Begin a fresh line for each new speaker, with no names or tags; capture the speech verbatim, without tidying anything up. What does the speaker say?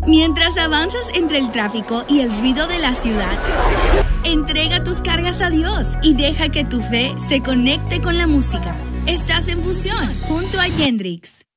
Mientras avanzas entre el tráfico y el ruido de la ciudad, entrega tus cargas a Dios y deja que tu fe se conecte con la música. Estás en Fusión junto a Yendrix.